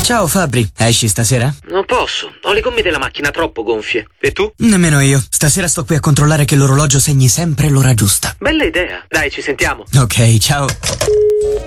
Ciao Fabri, esci stasera? Non posso, ho le gomme della macchina troppo gonfie. E tu? Nemmeno io. Stasera sto qui a controllare che l'orologio segni sempre l'ora giusta. Bella idea. Dai, ci sentiamo. Ok, ciao.